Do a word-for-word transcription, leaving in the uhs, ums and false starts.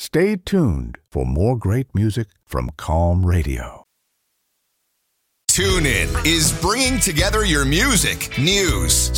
Stay tuned for more great music from Calm Radio. TuneIn is bringing together your music, news,